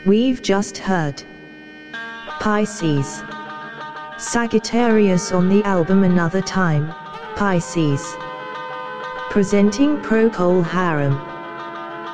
We've just heard Pisces. Sagittarius on the album Another Time, Pisces. Presenting Procol Harum.